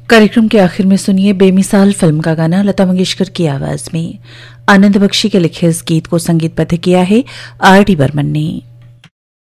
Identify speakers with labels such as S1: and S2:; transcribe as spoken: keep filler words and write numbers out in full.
S1: कार्यक्रम के आखिर में सुनिए बेमिसाल फिल्म का गाना लता मंगेशकर की आवाज में। आनंद बख्शी के लिखे इस गीत को संगीतबद्ध किया है आर डी बर्मन ने।